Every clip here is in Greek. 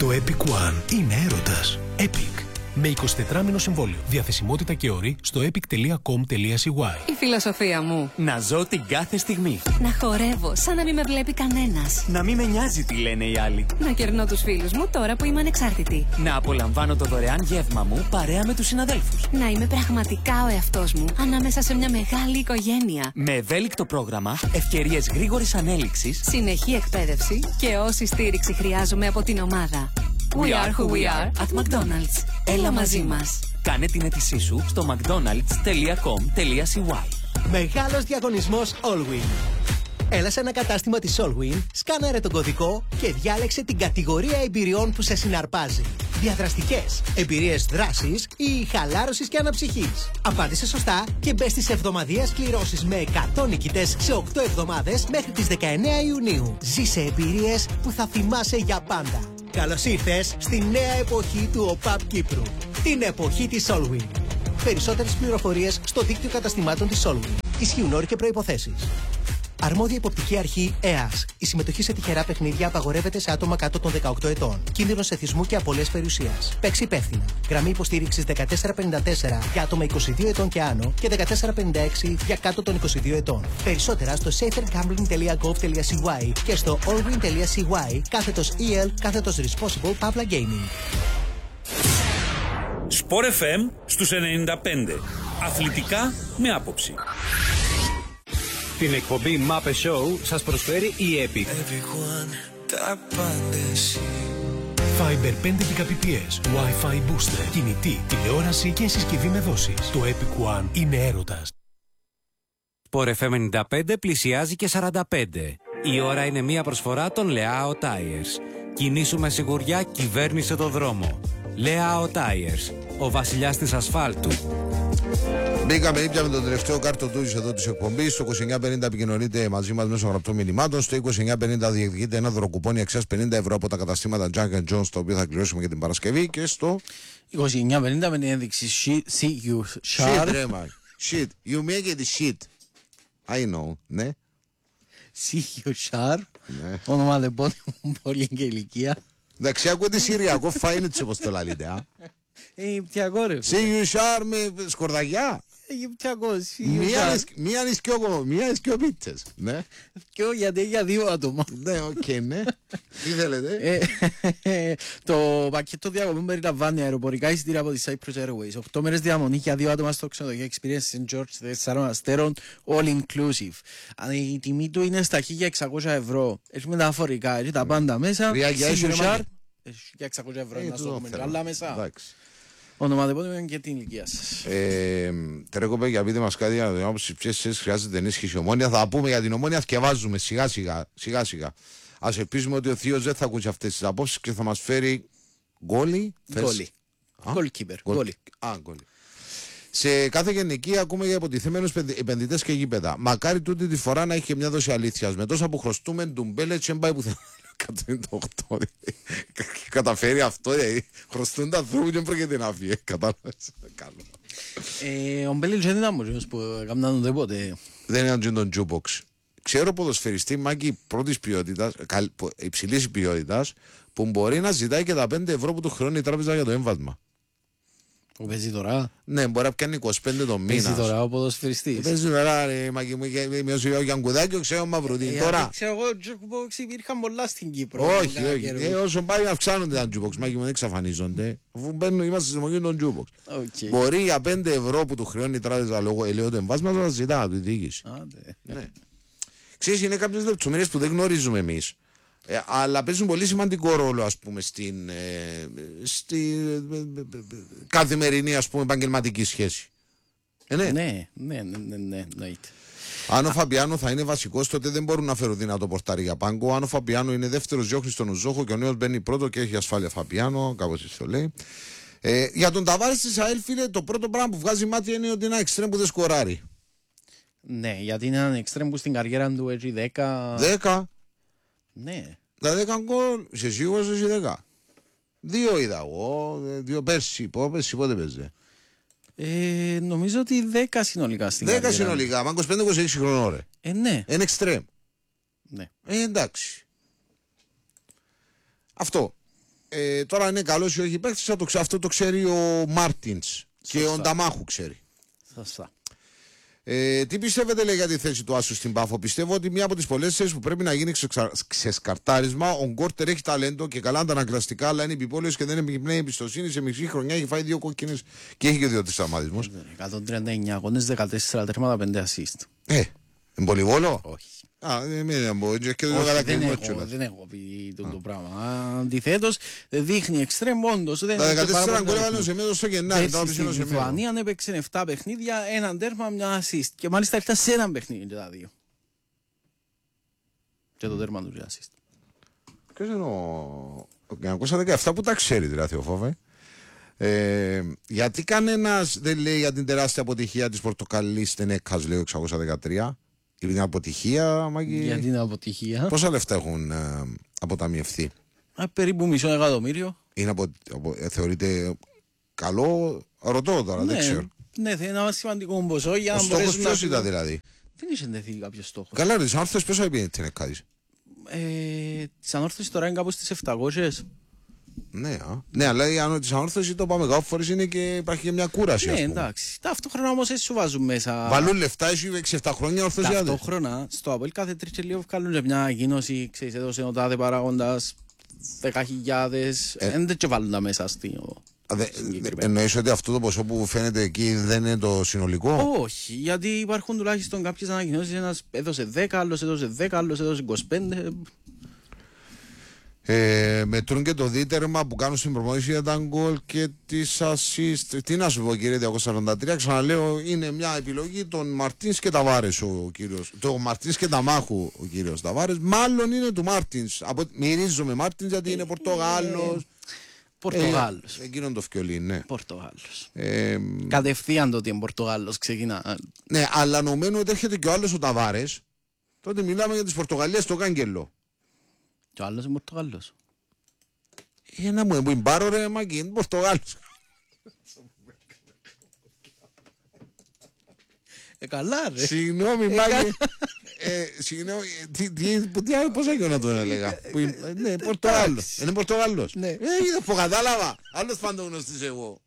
Το Epic One είναι έρωτας. Epic. Με 24μηνο συμβόλαιο. Διαθεσιμότητα και όροι στο epic.com.cy. Η φιλοσοφία μου. Να ζω την κάθε στιγμή. Να χορεύω σαν να μην με βλέπει κανένας. Να μην με νοιάζει τι λένε οι άλλοι. Να κερνώ τους φίλους μου τώρα που είμαι ανεξάρτητη. Να απολαμβάνω το δωρεάν γεύμα μου παρέα με τους συναδέλφους. Να είμαι πραγματικά ο εαυτός μου ανάμεσα σε μια μεγάλη οικογένεια. Με ευέλικτο πρόγραμμα, ευκαιρίες γρήγορης ανέλυξης, συνεχή εκπαίδευση και όση στήριξη χρειάζομαι από την ομάδα. We are who we are at McDonald's. Έλα μαζί μας. Κάνε την αίτησή σου στο mcdonalds.com.cy. Μεγάλος διαγωνισμός Allwyn. Έλα σε ένα κατάστημα της Allwyn, σκάναρε τον κωδικό και διάλεξε την κατηγορία εμπειριών που σε συναρπάζει. Διαδραστικές, εμπειρίες δράσης ή χαλάρωσης και αναψυχής. Απάντησε σωστά και μπες στις εβδομαδιαίες κληρώσεις με 100 νικητές σε 8 εβδομάδες μέχρι τις 19 Ιουνίου. Ζήσε εμπειρίες που θα θυμάσαι για πάντα. Καλώς ήρθες στη νέα εποχή του ΟΠΑΠ Κύπρου. Την εποχή της Allwyn. Περισσότερες πληροφορίες στο δίκτυο καταστημάτων της Allwyn. Ισχύουν όροι και προϋποθέσεις. Αρμόδια υποπτική αρχή ΕΑΣ. Η συμμετοχή σε τυχερά παιχνίδια απαγορεύεται σε άτομα κάτω των 18 ετών. Κίνδυνος εθισμού και απώλειας περιουσίας. Παίξει υπεύθυνα. Γραμμή υποστήριξης 1454 για άτομα 22 ετών και άνω και 1456 για κάτω των 22 ετών. Περισσότερα στο safergambling.gov.cy και στο allwyn.cy/EL/responsible Pavla Gaming. Sport FM στους 95. Αθλητικά με άποψη. Την εκπομπή Muppet Show σας προσφέρει η Epic. Fiber 5 Gbps, Wi-Fi booster, κινητή, τηλεόραση και συσκευή με δόσεις. Το Epic One είναι έρωτας. Sport FM 95 πλησιάζει και 45. Η ώρα είναι μια προσφορά των Leao Tires. Κινήσου με σιγουριά, κυβέρνησε το δρόμο. Leao Tires, ο βασιλιάς της ασφάλτου. Μπήκαμε ήπια με τον τελευταίο κάρτο του εδώ τη εκπομπή. Στο 2950 επικοινωνείτε μαζί μας μέσω γραπτών μηνυμάτων. Στο 2950 διεκδικείτε ένα δωροκουπόνι αξίας 50 ευρώ από τα καταστήματα Jack & Jones, το οποίο θα κληρώσουμε για την Παρασκευή. Και στο 2950 με την ένδειξη See You Sharp. Shit, ρε μα. Shit. You make it shit. I know, ναι. See You Sharp. Όνομα λεπώνει μου πολύ και ηλικία. Εντάξει, ακούτε συριακό φάινιτς όπως το λαλείτε. Αιγυπτιακό ρε. See You Sharp με σκορδαγιά. Αιγυπτιακό. Μία και ο πίτσες. Ναι. Και γιατί για δύο άτομα. Ναι, οκ, ναι. Τι θέλετε. Το πακέτο διακοπών περιλαμβάνει αεροπορικά εισιτήρια από τη Cyprus Airways, 8 μέρες διαμονή για δύο άτομα στο ξενοδοχείο Experience St. George 4 αστέρων, all inclusive. Η τιμή του είναι στα 1.600 ευρώ. Έχει μεταφορικά, έχει τα πάντα μέσα. Έχει 1.600 ευρώ να στο πούμε καλά μέσα. Ονοματεπώνυμο και την ηλικία σας. Τρέκοπε, για πείτε μας κάτι για να δούμε ποιες θέσεις χρειάζεται ενίσχυση Ομόνια. Θα πούμε για την Ομόνια και βάζουμε σιγά σιγά. Ας ελπίζουμε ότι ο Θείος δεν θα ακούσει αυτές τις απόψεις και θα μας φέρει γκόλι. Goalkeeper. Γκόλι. Σε κάθε γενική ακούμε για υποτιθέμενους επενδυτές και γήπεδα. Μακάρι τούτη τη φορά να έχει και μια δόση αλήθειας. Με τόσα που χρωστούμε, ντουμπέλε τσέμπαει που θα. 108. Καταφέρει αυτό, χρωστούν τα ανθρώπου και πρόκειται να φύγει. Κατάλαβες. Ο Μπέλιτς δεν ήταν μόνος που έκαναν τίποτε. Δεν ήταν τον τζούμποξ. Ξέρω ποδοσφαιριστή μάγκη πρώτης ποιότητας, υψηλής ποιότητας, που μπορεί να ζητάει και τα 5 ευρώ που του χρεώνει η τράπεζα για το έμβασμα. Που παίζει τώρα. Ναι, μπορεί να πιάνει 25 το μήνα. Παίζει τώρα ο ποδοσφαιριστής. Παίζει τώρα, μάγκη μου, μειώσει ο Γιανκουδάκη, ο ξέρω Μαυρουδί. Τώρα. Ξέρω εγώ, τζουκμπόξ υπήρχαν πολλά στην Κύπρο. Όχι. Όσο πάει αυξάνονται τα τζούμποξ, μάγκη μου, δεν εξαφανίζονται. Αφού είμαστε στη συμμετοχή των τζούμποξ. Μπορεί για 5 ευρώ που του χρεώνει η τράπεζα λόγω ελαιότου εμβάσματο να ζητά του διοίκηση. Ξέρεις, είναι κάποιες λεπτομέρειες που δεν γνωρίζουμε εμείς. Αλλά παίζουν πολύ σημαντικό ρόλο, ας πούμε, στην καθημερινή, ας πούμε, επαγγελματική σχέση. Ναι. Αν ο Φαμπιάνο θα είναι βασικός, τότε δεν μπορούν να φέρουν δυνατό πορτάρι για πάγκο. Αν ο Φαμπιάνο είναι δεύτερος, διώχνει στον Ουζόχο και ο νέος μπαίνει πρώτο και έχει ασφάλεια Φαμπιάνο, κάπως έτσι το λέει. Για τον Ταβάρες της ΑΕΛ, φίλε, το πρώτο πράγμα που βγάζει μάτι είναι ότι είναι ένα εξτρέμ που δεν σκοράρει. Ναι, γιατί είναι ένα εξτρέμ που στην καριέρα του έχει 10. 10. Ναι. Τα 10 γκολ, είσαι σίγουρος ότι έχει 10. 2 είδα εγώ, 2 πέρσι πότε παίζε. Νομίζω ότι 10 συνολικά στην καριέρα. 10 συνολικά, μα 25-26 χρονών ρε. Ναι. Είναι εξτρέμ. Ναι. Εντάξει. Αυτό. τώρα είναι καλός ή όχι παίκτης, αυτό το ξέρει ο Μάρτινς και ο Νταμάχου ξέρει. Σωστά. Τι πιστεύετε, λέει, για τη θέση του Άσου στην Πάφο? Πιστεύω ότι μία από τις πολλές θέσεις που πρέπει να γίνει ξεσκαρτάρισμα. Ο Γκόρτερ έχει ταλέντο και καλά αντανακλαστικά, αλλά είναι επιπόλαιος και δεν επιμνέει εμπιστοσύνη. Σε μισή χρονιά έχει φάει 2 κόκκινες και έχει και 2 τραυματισμούς. 139 αγώνες, 14 τέρματα, 5 assist. Εμπολιβόλο. Όχι. Δεν έχω πει το πράγμα. Αντιθέτως, δείχνει εξτρέμ όντως. Τα 14 γκολ έβαλε σε μέσο στο Γενάρη. Στην Λιθουανία έπαιξε 7 παιχνίδια, έναν τέρμα, μια assist. Και μάλιστα ήρθα σε έναν παιχνίδι και τα 2. Και το τέρμα του assist. Ποιος είναι ο 917 που τα ξέρει, δηλαδή, ο Φόβε. Γιατί κανένας δεν λέει για την τεράστια αποτυχία της Πορτοκαλής στην ΕΚΑΣ, λέει ο 613. Είναι αποτυχία, Μάγκη. Γιατί είναι αποτυχία? Πόσα λεφτά έχουν αποταμιευθεί? Περίπου $500 εκατομμύριο. Είναι θεωρείται καλό? Ρωτώ τώρα, δεν ξέρω. Ναι, είναι ένα σημαντικό ποσό για να μπορέσουν. Ο στόχος ποιος ήταν δηλαδή? Δεν είχε ενδεθεί κάποιος στόχος. Καλά, ρε, της ανόρθωσης πόσο έπαιρνε την ΕΚΑΣ? Της ανόρθωσης τώρα είναι κάπου στις 700. Ναι, αλλά της ανόρθωσης το πάμε κάποιες φορές είναι και υπάρχει και μια κούραση. Ναι, εντάξει. Ταυτόχρονα όμως έτσι σου βάζουν μέσα. Βάλουν λεφτά, εσύ 6-7 χρόνια ορθωσιάδες. Ταυτόχρονα στο Απόελ κάθε τρεις και λίγο βγάλουν μια ανακοίνωση, ξέρεις, έδωσε ο τάδε παράγοντας 10.000. Δεν και βάλουν τα μέσα στο. Εννοείς ότι αυτό το ποσό που φαίνεται εκεί δεν είναι το συνολικό? Όχι, γιατί υπάρχουν τουλάχιστον κάποιες ανακοινώσεις. Ένας έδωσε 10, άλλος έδωσε 10, άλλος έδωσε 25. Μετρούν και το δίτερμα που κάνουν στην προπόνηση για τα γκολ και τις assist. Τι να σου πω, κύριε 243, ξαναλέω, είναι μια επιλογή των Μαρτίνς και Ταβάρες ο κύριος. Το Μαρτίνς και Ταμάχου ο κύριος Ταβάρες. Μάλλον είναι του Μάρτινς. Μυρίζομαι Μάρτινς γιατί είναι Πορτογάλος. Πορτογάλος. Εκείνον το φκιολίν, ναι. Πορτογάλος. Κατευθείαν το ότι είναι Πορτογάλος ξεκινά. Ναι, αλλά νομένου ότι έρχεται και ο άλλος ο Ταβάρες. Τότε μιλάμε για τις Πορτογαλίες στο κάγκελο. Και ο άλλος είναι Πορτογάλος. Ένα μου εμπάρω ρε Μάκη, είναι Πορτογάλος. Καλά ρε. Συγγνώμη Μάκη. Συγγνώμη, πώς έγινε να τον έλεγα? Ναι, Πορτογάλος. Είναι Πορτογάλος. Είδες που κατάλαβα. Άλλος πάντο γνωστής εγώ.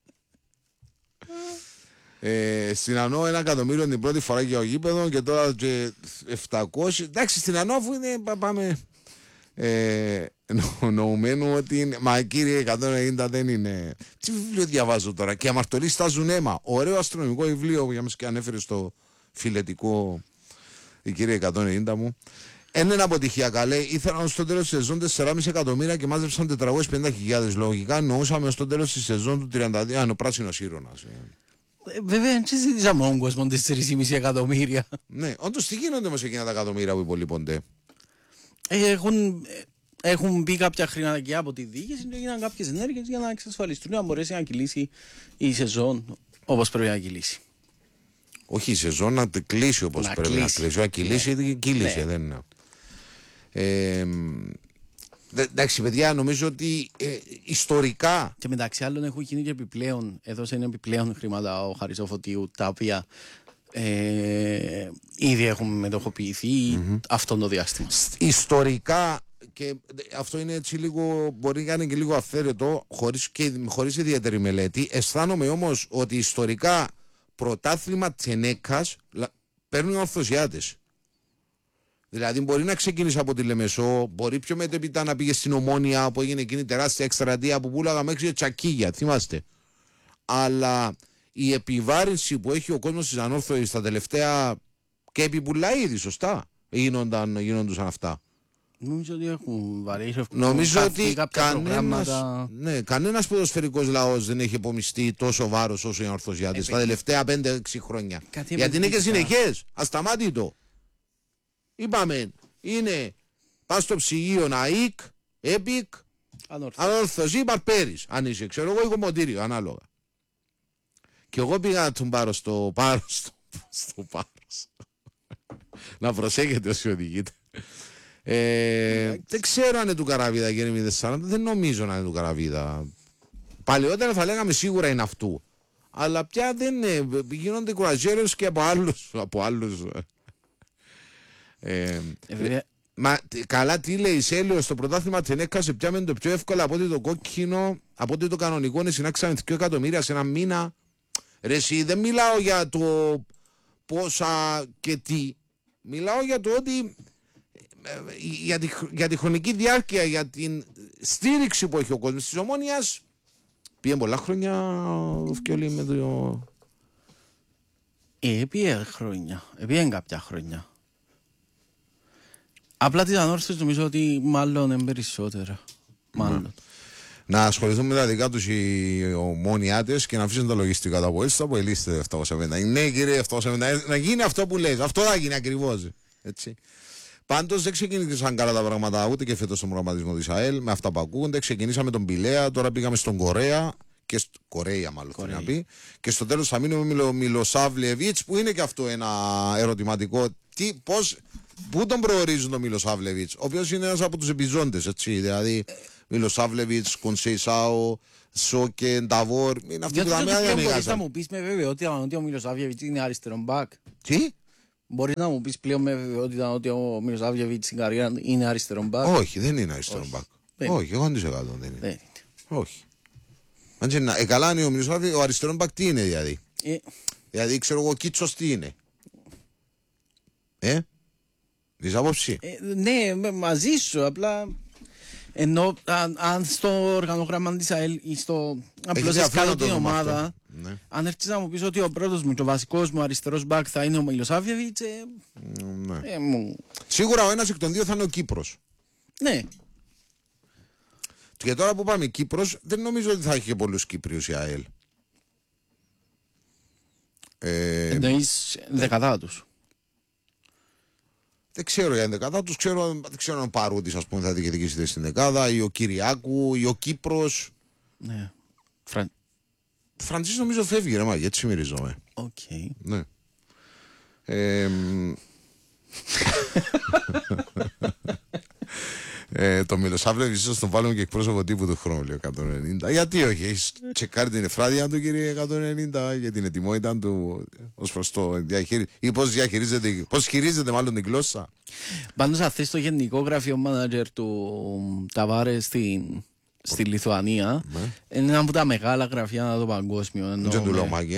Στην ΑΝΟ 1 εκατομμύριο την πρώτη φορά για ο γήπεδο και τώρα και 700. Εντάξει, στην ΑΝΟ αφού είναι, πάμε... Νοουμένου ότι είναι. Μα κύριε 190 δεν είναι. Τι βιβλίο διαβάζω τώρα? Και αμαρτωλοί στάζουν αίμα. Ωραίο αστρονομικό βιβλίο που και ανέφερε στο φιλετικό η κύριε 190 μου. Είναι αποτυχία καλέ. Ήθελαν στο τέλος της σεζόν 4,5 εκατομμύρια και μάζεψαν 450.000. Λογικά εννοούσαμε στο τέλος της σεζόν του 32. Αν ο πράσινος ήρωας. Βέβαια, δεν συζητήσαμε τον κόσμο 4,5 εκατομμύρια. Ναι, όντως τι γίνονται όμως εκείνα τα εκατομμύρια που υπολείπονται? Έχουν μπει κάποια χρηματακιά από τη διοίκηση και έγιναν κάποιες ενέργειες για να εξασφαλιστούν να μπορέσει να κυλήσει η σεζόν όπως πρέπει να κυλήσει. Όχι η σεζόν να κλείσει όπως πρέπει να κλείσει. Να κυλήσει, κύλησε. Δεν είναι. Εντάξει, παιδιά, νομίζω ότι ιστορικά. Και μεταξύ άλλων έχουν γίνει και επιπλέον. Έδωσε επιπλέον χρήματα ο Χαρισόφωτιου, τα οποία ήδη έχουν μετοχοποιηθεί αυτόν το διάστημα. Ιστορικά, και αυτό είναι έτσι λίγο, μπορεί να είναι και λίγο αυθαίρετο, χωρίς ιδιαίτερη μελέτη. Αισθάνομαι όμως ότι ιστορικά πρωτάθλημα Τσενέκας παίρνουν οι ορθωσιάτες. Δηλαδή μπορεί να ξεκίνησε από τη Λεμεσό, μπορεί πιο μετέπειτα να πήγε στην Ομόνια που έγινε εκείνη τεράστια εκστρατεία που πουλάγα μέχρι τσακίγια, θυμάστε. Αλλά η επιβάρυνση που έχει ο κόσμος της ανόρθωσης στα τελευταία, και επιπουλά ήδη, σωστά, γίνονταν αυτά. Νομίζω ότι έχουν βαρύσει. Νομίζω ότι κανένας ποδοσφαιρικός λαός δεν έχει επομιστεί τόσο βάρος όσο οι ανορθωσιάτες τα τελευταία 5-6 χρόνια. Γιατί είναι και συνεχές, ασταμάτητο. Είπαμε, είναι πας στο ψυγείο ΑΕΚ, ΕΠΙΚ, ανόρθωση, Παρπέρης. Αν είσαι, ξέρω εγώ, κομμωτήριο, ανάλογα. Και εγώ πήγα να τον πάρω στο Πάρος. Να προσέχετε όσοι οδηγείτε. Δεν ξέρω αν είναι του Καραβίδα, κύριε 040, δεν νομίζω να είναι του Καραβίδα. Παλαιότερα θα λέγαμε σίγουρα είναι αυτού. Αλλά πια δεν είναι, γίνονται κουραζιέρες και από άλλους. Μα καλά, τι λέει, Σέλιο, στο πρωτάθλημα την έκασε πια με το πιο εύκολα από ότι το κόκκινο, από ότι το κανονικό είναι συνάξαμε 2 εκατομμύρια σε ένα μήνα. Ρε εσύ, δεν μιλάω για το πόσα και τι. Μιλάω για το ότι για τη χρονική διάρκεια, για την στήριξη που έχει ο κόσμος της Ομόνοιας. Πήγαν πολλά χρόνια ο Φκιόλι με το... Πήγαν χρόνια, πήγαν κάποια χρόνια. Απλά τις ανόρθωσες νομίζω ότι μάλλον είναι περισσότερα. Μάλλον. Να ασχοληθούν με τα δικά τους οι ομόνιάτες και να αφήσουν τα λογιστικά τα αποέλστα που ελύστε 750. Ναι κύριε 750, να γίνει αυτό που λες, αυτό θα γίνει ακριβώς. Έτσι. Πάντως δεν ξεκίνησαν καλά τα πράγματα ούτε και φέτος στον προγραμματισμό της ΑΕΛ με αυτά που ακούγονται. Ξεκινήσαμε τον Πηλαία, τώρα πήγαμε στον Κορέα. Κορέα μάλλον θέλει να πει. Και στο τέλος θα μείνουμε με ο Μιλοσαβλεβίτς που είναι και αυτό ένα ερωτηματικό. Πού τον προορίζουν τον Μιλοσαβλεβίτς, ο οποίος είναι ένας από τους επιζώντες, έτσι. Δηλαδή Μιλοσαβλεβίτς, Κονσέισάο, Σόκε, Νταβόρ. Είναι αυτοί που τα μία δεν θα μου πεις με βεβαιότητα ότι ο Μιλοσαβλεβίτς είναι αριστερό μπακ. Τι? Μπορείς να μου πεις πλέον με βεβαιότητα ότι ο Μιλοσαβλεβίτς στην καριέρα είναι αριστερό μπακ. Όχι, δεν είναι αριστερό μπακ. Όχι, εγώ δεν είναι. Όχι. Καλά είναι ο Μιλοσαβλεβίτς, ο αριστερό μπακ τι είναι δηλαδή. Δηλαδή ξέρω εγώ Κίτσος τι είναι. Της άποψη. Ναι, μαζί σου, απλά ενώ αν στο οργανόγραμμα της ΑΕΛ ή στο απλώς κάνω την ομάδα, αν έρθεις να μου πεις ότι ο πρώτος μου και ο βασικός μου αριστερός μπακ θα είναι ο Μιλοσαβλεβίτς, σίγουρα ο ένας εκ των δύο θα είναι ο Κύπρος. Ναι. Και τώρα που πάμε Κύπρος, δεν νομίζω ότι θα έχει και πολλούς Κύπριους η ΑΕΛ. Εννοείς δεκαδά τους. Δεν ξέρω για δεκάδα τους, δεν ξέρω αν Παρούτης ας πούμε θα διεκδικήσει στην δεκάδα ή ο Κυριάκου ή ο Κύπρος. Ναι. Φραντζής νομίζω φεύγει ρε μάγια, έτσι μυρίζομαι. Οκ. Ναι. Το Μιλοσαβλεβίτς ίσως τον βάλουμε και εκπρόσωπο τύπου του χρόνου, λέει 190. Γιατί όχι, έχεις τσεκάρει την εφράδια του κύριε 190 για την ετοιμότητα του ως προς το διαχείριση ή πώς χειρίζεται μάλλον την γλώσσα. Πάντως αν θες το γενικό γραφείο μάνατζερ του Ταβάρε στη Λιθουανία, είναι ένα από τα μεγάλα γραφεία το παγκόσμιο. Δεν του Λομάκη,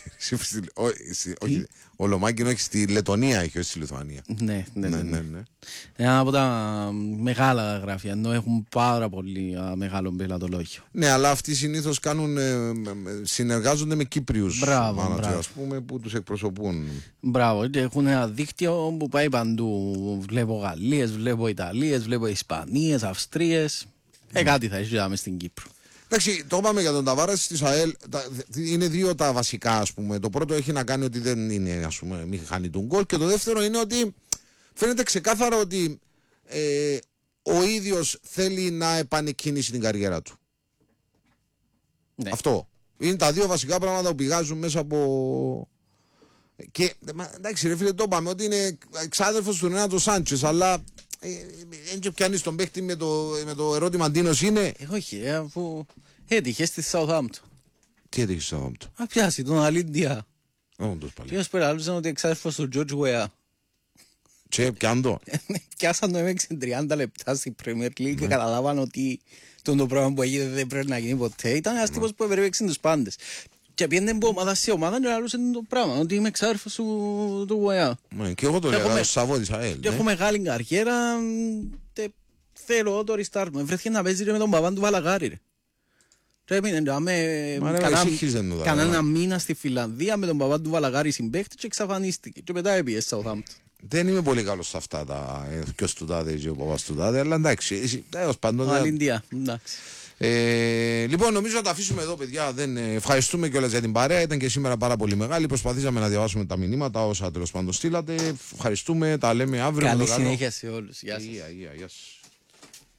όχι, ο Λομάκη όχι στη Λετωνία έχει, όχι στη Λιθουανία. Ναι. Ένα από τα μεγάλα γραφεία, ενώ έχουν πάρα πολύ μεγάλο πελατολόγιο. Ναι, αλλά αυτοί συνήθως συνεργάζονται με Κύπριους μάνατζερ, ας πούμε, που τους εκπροσωπούν. Μπράβο, και έχουν ένα δίκτυο που πάει παντού. Βλέπω Γαλλίες, βλέπω Ιταλίες, βλέπω Ισπανίες, Αυστρίες. Κάτι θα ζητάμε στην Κύπρο. Εντάξει, το είπαμε για τον Ταβάρες της ΑΕΛ. Είναι δύο τα βασικά, ας πούμε. Το πρώτο έχει να κάνει ότι δεν είναι, ας πούμε, μηχανή του γκολ. Και το δεύτερο είναι ότι φαίνεται ξεκάθαρα ότι ο ίδιος θέλει να επανεκκινήσει την καριέρα του. Ναι. Αυτό. Είναι τα δύο βασικά πράγματα που πηγάζουν μέσα από. Και εντάξει, ρε φίλε, το είπαμε ότι είναι εξάδελφος του Ρενάτο Σάντσες, αλλά. Δεν και πιάνεις τον παίχτη με το ερώτημα Ντίνος είναι. Όχι, αφού έτυχε στη Southampton. Τι έτυχε στη Southampton? Α, πιάσει τον Αλίντια. Όντως πάλι. Και ως περαλούσαν ότι εξάδελφος του George Weah. Και πιάνε το. Πιάσαν το έμεξε 30 λεπτά στην Premier League και καταλάβαν ότι το πράγμα που έγινε δεν πρέπει να γίνει ποτέ. Ήταν ένας τύπος που έπαιξε τους πάντες. Και πήγαινε από ομάδα σε ομάδα και λαλούσε το πράγμα, ότι είμαι εξάρφος του Weah. Και εγώ το λέω, Σαββό της ΑΕΛ. Και έχω μεγάλη καριέρα και θέλω το restart μου. Βρέθηκε να παίζει με τον παπά του Βαλαγάρη. Κανένα μήνα στη Φιλανδία με τον παπά του Βαλαγάρη συμπαίχτη και εξαφανίστηκε. Και μετά έπιε Southampton. Δεν είμαι πολύ καλός σε αυτά τα ποιος του τάδε και ο παπάς του τάδε, αλλά εντάξει. Αλήθεια, εντάξει. Λοιπόν, νομίζω να τα αφήσουμε εδώ, παιδιά. Ευχαριστούμε κιόλας για την παρέα. Ήταν και σήμερα πάρα πολύ μεγάλη. Προσπαθήσαμε να διαβάσουμε τα μηνύματα όσα τέλος πάντων στείλατε. Ευχαριστούμε. Τα λέμε αύριο. Καλή συνέχεια σε όλους. Γεια σας. Γεια σας.